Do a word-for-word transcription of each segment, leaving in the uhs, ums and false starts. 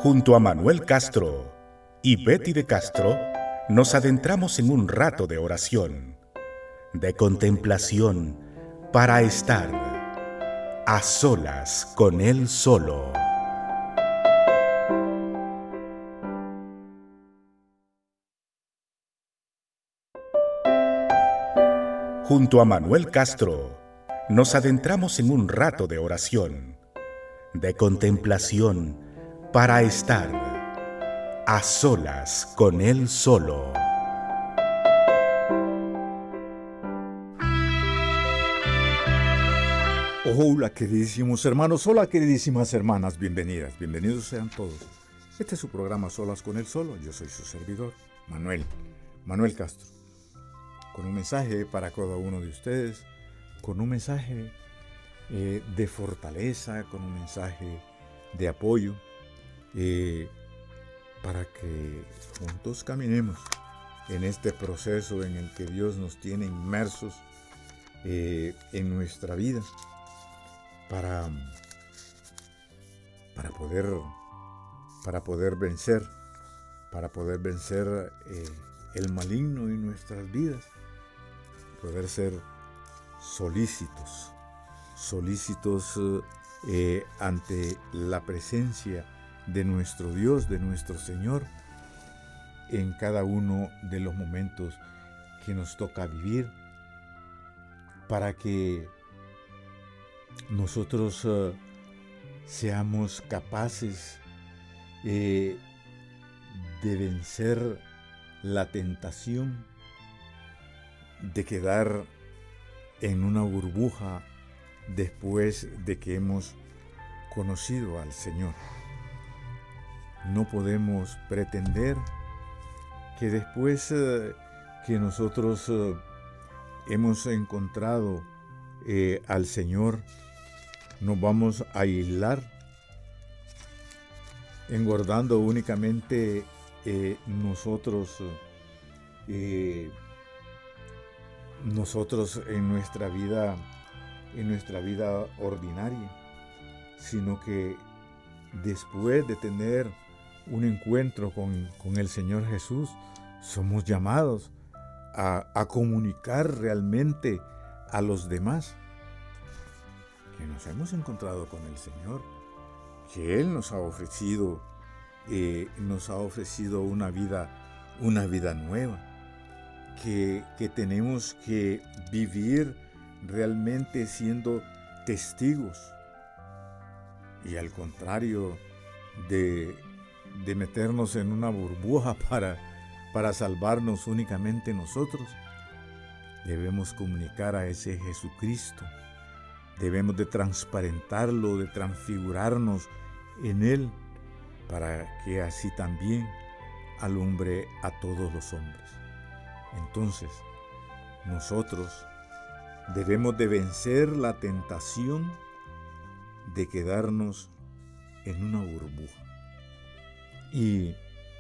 Junto a Manuel Castro y Betty de Castro, nos adentramos en un rato de oración, de contemplación, para estar a solas con Él solo. Junto a Manuel Castro, nos adentramos en un rato de oración, de contemplación, para estar a solas con Él solo. Hola queridísimos hermanos, hola queridísimas hermanas, bienvenidas, bienvenidos sean todos. Este es su programa Solas con Él Solo, yo soy su servidor, Manuel, Manuel Castro, con un mensaje para cada uno de ustedes, con un mensaje eh, de fortaleza, con un mensaje de apoyo, eh, para que juntos caminemos en este proceso en el que Dios nos tiene inmersos eh, en nuestra vida. Para, para, poder, para poder vencer, para poder vencer eh, el maligno en nuestras vidas, poder ser solícitos, solícitos eh, ante la presencia de nuestro Dios, de nuestro Señor, en cada uno de los momentos que nos toca vivir, para que nosotros uh, seamos capaces eh, de vencer la tentación de quedar en una burbuja después de que hemos conocido al Señor. No podemos pretender que después uh, que nosotros uh, hemos encontrado eh, al Señor, nos vamos a aislar, engordando únicamente eh, nosotros, eh, nosotros en nuestra vida, en nuestra vida ordinaria, sino que después de tener un encuentro con, con el Señor Jesús, somos llamados a, a comunicar realmente a los demás que nos hemos encontrado con el Señor, que Él nos ha ofrecido, eh, nos ha ofrecido una vida, una vida nueva, que, que tenemos que vivir realmente siendo testigos, y al contrario de, de meternos en una burbuja para, para salvarnos únicamente nosotros, debemos comunicar a ese Jesucristo. Debemos de transparentarlo, de transfigurarnos en Él, para que así también alumbre a todos los hombres. Entonces, nosotros debemos de vencer la tentación de quedarnos en una burbuja. Y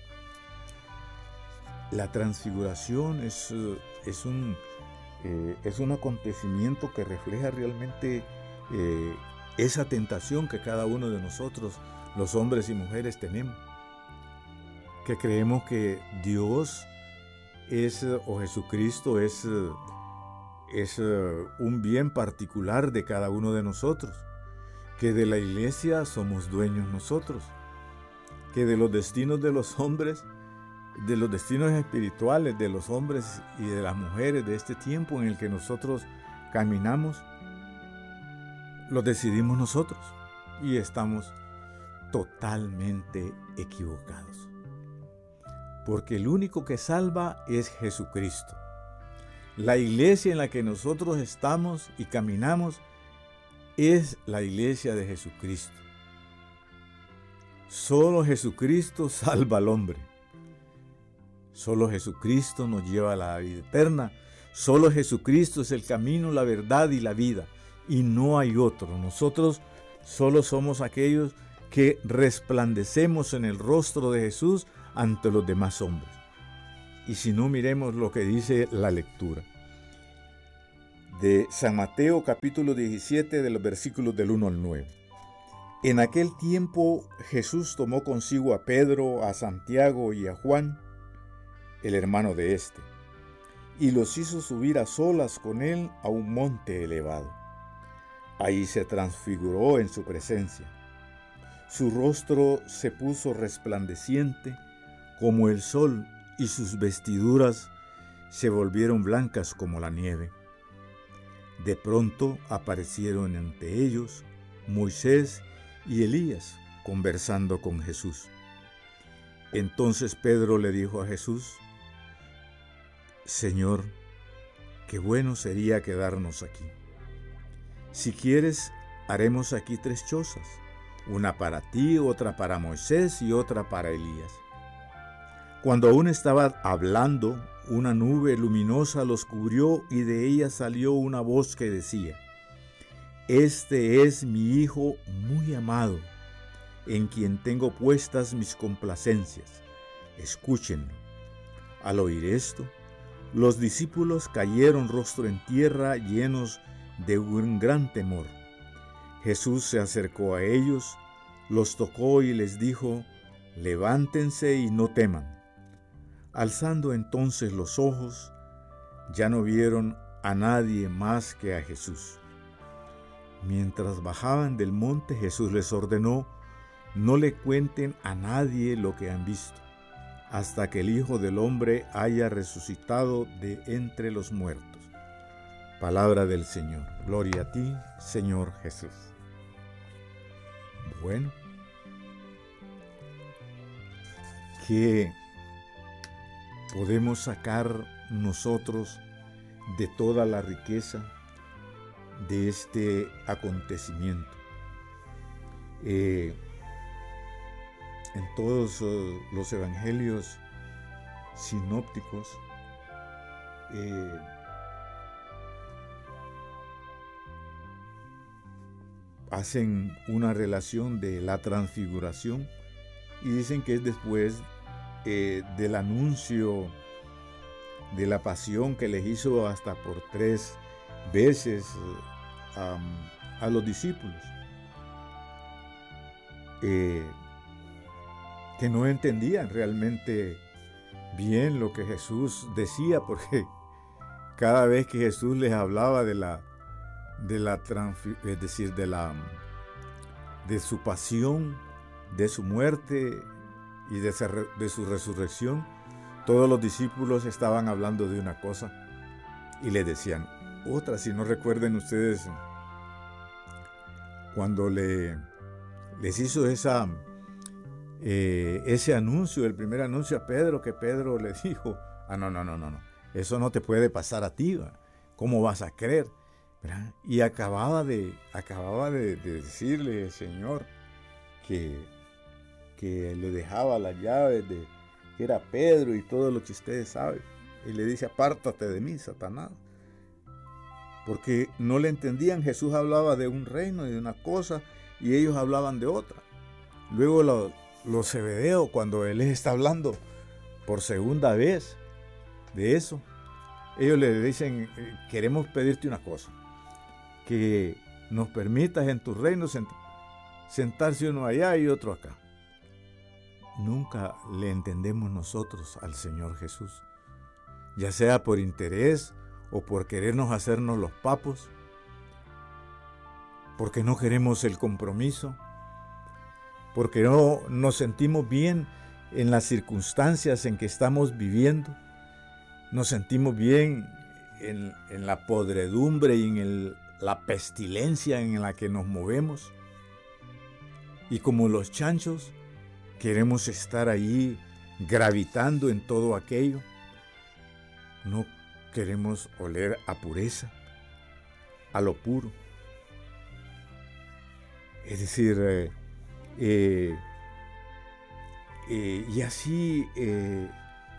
la transfiguración es, es un... Eh, es un acontecimiento que refleja realmente eh, esa tentación que cada uno de nosotros, los hombres y mujeres, tenemos, que creemos que Dios es, o Jesucristo es, es un bien particular de cada uno de nosotros, que de la iglesia somos dueños nosotros, que de los destinos de los hombres, de los destinos espirituales de los hombres y de las mujeres de este tiempo en el que nosotros caminamos, los decidimos nosotros, y estamos totalmente equivocados. Porque el único que salva es Jesucristo. La iglesia en la que nosotros estamos y caminamos es la iglesia de Jesucristo. Solo Jesucristo salva al hombre. Solo Jesucristo nos lleva a la vida eterna. Solo Jesucristo es el camino, la verdad y la vida. Y no hay otro. Nosotros solo somos aquellos que resplandecemos en el rostro de Jesús ante los demás hombres. Y si no, miremos lo que dice la lectura de San Mateo capítulo diecisiete, de los versículos del uno al nueve. En aquel tiempo Jesús tomó consigo a Pedro, a Santiago y a Juan, el hermano de éste, y los hizo subir a solas con él a un monte elevado. Ahí se transfiguró en su presencia. Su rostro se puso resplandeciente como el sol y sus vestiduras se volvieron blancas como la nieve. De pronto aparecieron ante ellos Moisés y Elías conversando con Jesús. Entonces Pedro le dijo a Jesús: Señor, qué bueno sería quedarnos aquí. Si quieres, haremos aquí tres chozas, una para ti, otra para Moisés y otra para Elías. Cuando aún estaba hablando, una nube luminosa los cubrió y de ella salió una voz que decía: Este es mi Hijo muy amado, en quien tengo puestas mis complacencias. Escúchenlo. Al oír esto, los discípulos cayeron rostro en tierra, llenos de un gran temor. Jesús se acercó a ellos, los tocó y les dijo: Levántense y no teman. Alzando entonces los ojos, ya no vieron a nadie más que a Jesús. Mientras bajaban del monte, Jesús les ordenó: no le cuenten a nadie lo que han visto, hasta que el Hijo del Hombre haya resucitado de entre los muertos. Palabra del Señor. Gloria a ti, Señor Jesús. Bueno, ¿qué podemos sacar nosotros de toda la riqueza de este acontecimiento? Eh, en todos uh, los evangelios sinópticos eh, hacen una relación de la transfiguración y dicen que es después eh, del anuncio de la pasión que les hizo hasta por tres veces um, a los discípulos, eh, que no entendían realmente bien lo que Jesús decía, porque cada vez que Jesús les hablaba de la de la es decir, de la de su pasión, de su muerte y de, de su resurrección, todos los discípulos estaban hablando de una cosa y le decían otra. Si no recuerden ustedes cuando le les hizo esa eh, ese anuncio, el primer anuncio a Pedro, que Pedro le dijo: ah, no, no, no, no, no, eso no te puede pasar a ti, ¿va? ¿Cómo vas a creer? ¿Verdad? Y acababa de, acababa de, de decirle el Señor que, que le dejaba las llaves, de que era Pedro y todo lo que ustedes saben. Y le dice: apártate de mí, Satanás. Porque no le entendían. Jesús hablaba de un reino y de una cosa y ellos hablaban de otra. Luego los lo Zebedeo, cuando él les está hablando por segunda vez de eso, ellos le dicen: queremos pedirte una cosa, que nos permitas en tu reino sent sentarse uno allá y otro acá. Nunca le entendemos nosotros al Señor Jesús, ya sea por interés o por querernos hacernos los papos, porque no queremos el compromiso, porque no nos sentimos bien en las circunstancias en que estamos viviendo, nos sentimos bien en, en la podredumbre y en el, la pestilencia en la que nos movemos. Y como los chanchos, queremos estar ahí gravitando en todo aquello. No queremos oler a pureza, a lo puro. Es decir, eh, eh, eh, y así eh,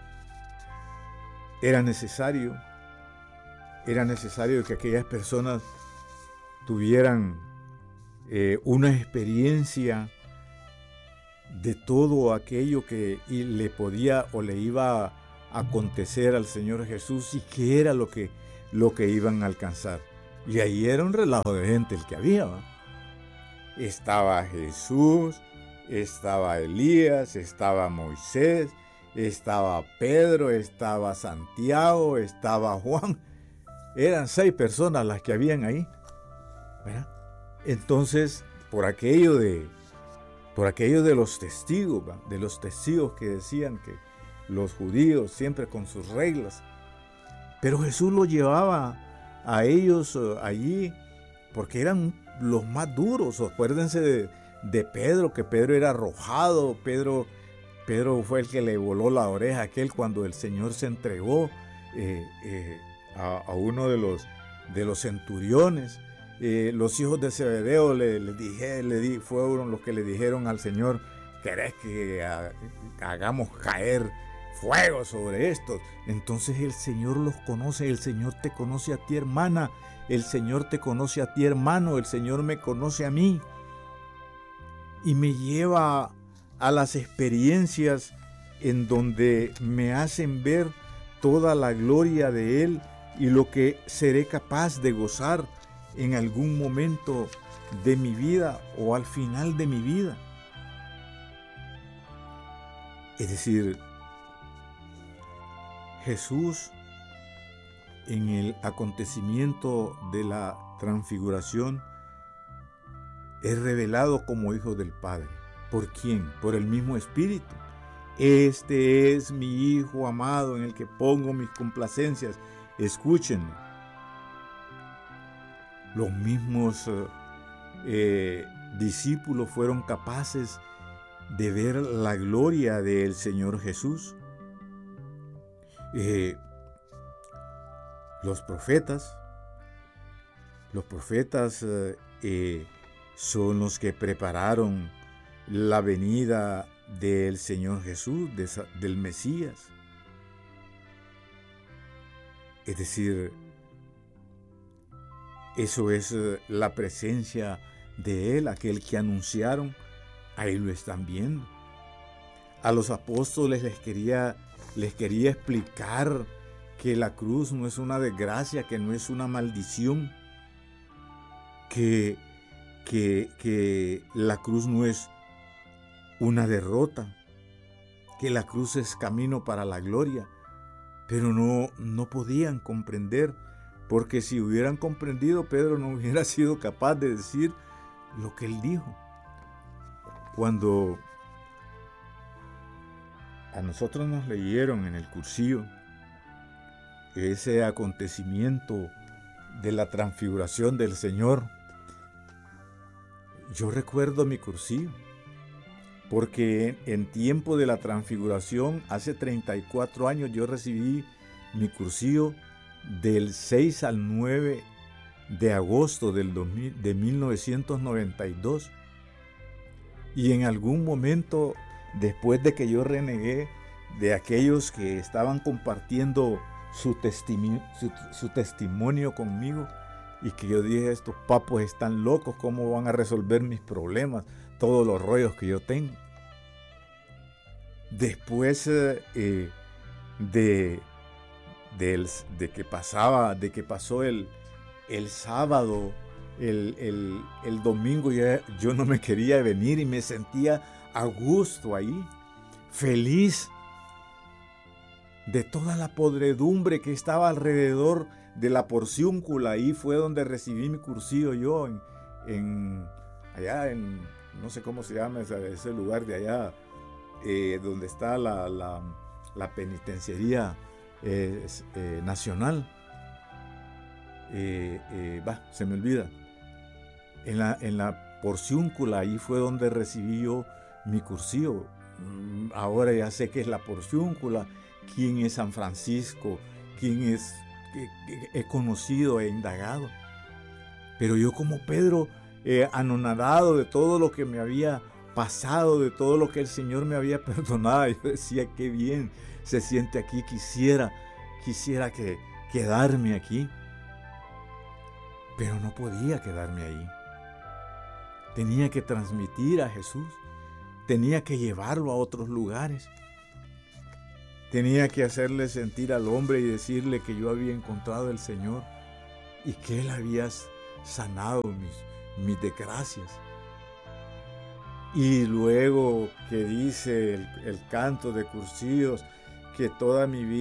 era necesario, era necesario que aquellas personas tuvieran eh, una experiencia de todo aquello que le podía o le iba a acontecer al Señor Jesús y qué era lo que, lo que iban a alcanzar. Y ahí era un relajo de gente el que había, ¿va? estaba Jesús, estaba Elías, estaba Moisés, estaba Pedro, estaba Santiago, estaba Juan. Eran seis personas las que habían ahí, ¿verdad? Entonces, por aquello de, por aquello de los testigos, ¿verdad? De los testigos que decían que los judíos siempre con sus reglas, pero Jesús los llevaba a ellos uh, allí porque eran los más duros. Acuérdense de, de Pedro, que Pedro era arrojado. Pedro, Pedro fue el que le voló la oreja a aquel cuando el Señor se entregó eh, eh, a, a uno de los, de los centuriones. Eh, los hijos de Zebedeo le, le dije, le di, fueron los que le dijeron al Señor: ¿querés que ha, hagamos caer fuego sobre estos? Entonces el Señor los conoce. El Señor te conoce a ti, hermana. El Señor te conoce a ti, hermano. El Señor me conoce a mí y me lleva a las experiencias en donde me hacen ver toda la gloria de Él y lo que seré capaz de gozar en algún momento de mi vida o al final de mi vida. Es decir, Jesús, en el acontecimiento de la transfiguración, es revelado como Hijo del Padre. ¿Por quién? Por el mismo Espíritu. Este es mi Hijo amado en el que pongo mis complacencias. Escúchenme. Los mismos eh, discípulos fueron capaces de ver la gloria del Señor Jesús. Eh, los profetas, los profetas eh, eh, son los que prepararon la venida del Señor Jesús, de, del Mesías. Es decir, eso es la presencia de Él, aquel que anunciaron, ahí lo están viendo. A los apóstoles les quería, les quería explicar que la cruz no es una desgracia, que no es una maldición, que, que, que la cruz no es una derrota, que la cruz es camino para la gloria, pero no, no podían comprender. Porque si hubieran comprendido, Pedro no hubiera sido capaz de decir lo que él dijo. Cuando a nosotros nos leyeron en el cursillo ese acontecimiento de la transfiguración del Señor, yo recuerdo mi cursillo, porque en tiempo de la transfiguración, hace treinta y cuatro años, yo recibí mi cursillo del seis al nueve de agosto del dos mil, de mil novecientos noventa y dos. Y en algún momento, después de que yo renegué de aquellos que estaban compartiendo su, testimi- su, su testimonio conmigo, y que yo dije: estos papos están locos, ¿cómo van a resolver mis problemas, todos los rollos que yo tengo? Después eh, eh, de De, de que pasaba, de que pasó el, el sábado, el, el, el domingo, ya, yo no me quería venir y me sentía a gusto ahí, feliz de toda la podredumbre que estaba alrededor de la porciúncula. Ahí fue donde recibí mi cursillo yo, en, en allá en, no sé cómo se llama ese, ese lugar de allá, eh, donde está la, la, la penitenciaría Eh, eh, nacional, eh, eh, bah, se me olvida, en la, en la porciúncula. Ahí fue donde recibí yo mi cursillo. Ahora ya sé qué es la porciúncula, quién es San Francisco, quién es, que, que he conocido, he indagado. Pero yo, como Pedro, eh, anonadado de todo lo que me había pasado, de todo lo que el Señor me había perdonado, yo decía: qué bien se siente aquí, quisiera, quisiera que quedarme aquí. Pero no podía quedarme ahí. Tenía que transmitir a Jesús, tenía que llevarlo a otros lugares, tenía que hacerle sentir al hombre y decirle que yo había encontrado al Señor y que Él había sanado mis, mis desgracias. Y luego que dice el, el canto de Cursillos, que toda mi vida